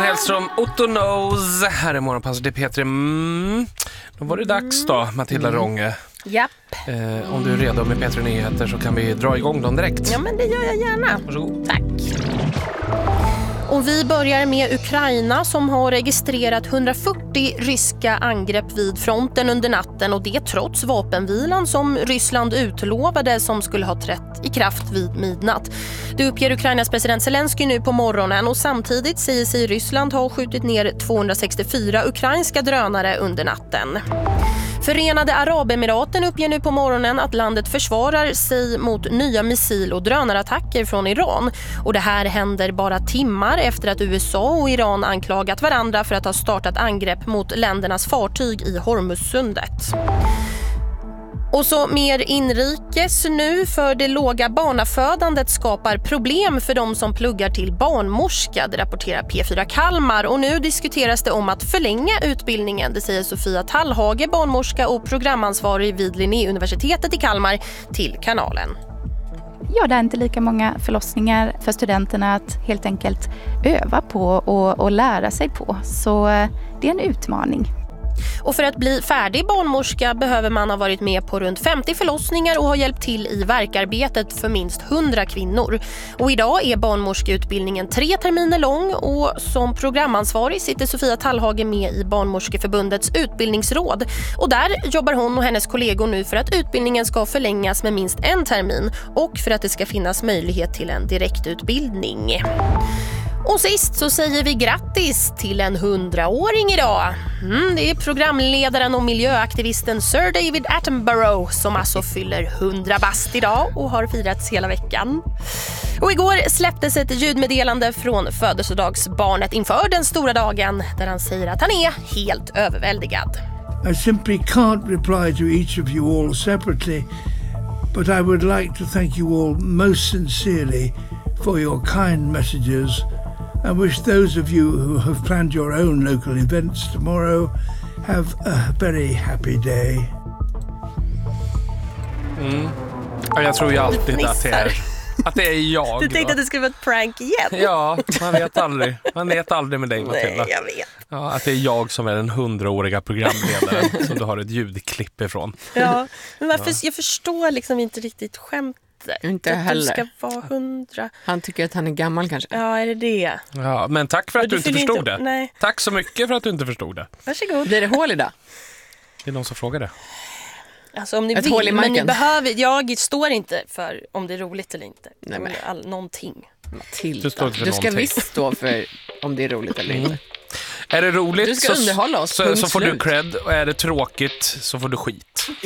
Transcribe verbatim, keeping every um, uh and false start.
Karin Hellström, Otto Knows. Här är Morgonpasset, det är Peter. Mm. Då var det dags då, Matilda mm. Ronge. Japp. Eh, om du är redo med Peter Nyheter så kan vi dra igång dem direkt. Ja, men det gör jag gärna. Varsågod. Tack. Och vi börjar med Ukraina som har registrerat hundrafyrtio ryska angrepp vid fronten under natten, och det trots vapenvilan som Ryssland utlovade som skulle ha trätt i kraft vid midnatt. Det uppger Ukrainas president Zelensky nu på morgonen, och samtidigt säger sig Ryssland ha skjutit ner tvåhundrasextiofyra ukrainska drönare under natten. Förenade Arabemiraten uppger nu på morgonen att landet försvarar sig mot nya missil- och drönarattacker från Iran. Och det här händer bara timmar efter att U S A och Iran anklagat varandra för att ha startat angrepp mot ländernas fartyg i Hormuzsundet. Och så mer inrikes nu, för det låga barnafödandet skapar problem för de som pluggar till barnmorska, det rapporterar P fyra Kalmar. Och nu diskuteras det om att förlänga utbildningen, det säger Sofia Tallhage, barnmorska och programansvarig vid Linnéuniversitetet i Kalmar, till kanalen. Ja, det är inte lika många förlossningar för studenterna att helt enkelt öva på och, och lära sig på. Så det är en utmaning. Och för att bli färdig barnmorska behöver man ha varit med på runt femtio förlossningar och ha hjälpt till i verkarbetet för minst hundra kvinnor. Och idag är barnmorskeutbildningen tre terminer lång, och som programansvarig sitter Sofia Tallhage med i Barnmorskeförbundets utbildningsråd. Och där jobbar hon och hennes kollegor nu för att utbildningen ska förlängas med minst en termin och för att det ska finnas möjlighet till en direktutbildning. Och sist så säger vi grattis till en hundraåring idag. Mm, det är programledaren och miljöaktivisten Sir David Attenborough som alltså fyller hundra bast idag och har firats hela veckan. Och igår släpptes ett ljudmeddelande från födelsedagsbarnet inför den stora dagen där han säger att han är helt överväldigad. I simply can't reply to each of you all separately, but I would like to thank you all most sincerely for your kind messages. I wish those of you who have planned your own local events tomorrow have a very happy day. Mm. Ja, jag tror ju alltid att det är, att det är jag. Du tänkte va? Att det skulle vara ett prank igen? Ja, man vet aldrig. Man vet aldrig med dig, Matilda. Nej, jag vet. Ja, att det är jag som är den hundraåriga programledaren som du har ett ljudklipp ifrån. Ja, men varför, ja. Jag förstår liksom inte riktigt skämt. Inte heller. Ska vara hundra. Han tycker att han är gammal kanske. Ja, är det det? Ja, men tack för att du, du inte förstod inte... det. Nej. Tack så mycket för att du inte förstod det. Varsågod. Blir det hål idag? Det är någon som frågar det. Alltså om ni Ett vill, hål i marken. men ni behöver, jag står inte för om det är roligt eller inte. Nej, men. All, någonting. Matilda, du, står inte för du ska någonting. visst stå för om det är roligt eller inte. Mm. Är det roligt du ska så, underhålla oss, så, så får slut. du cred, och är det tråkigt så får du skit.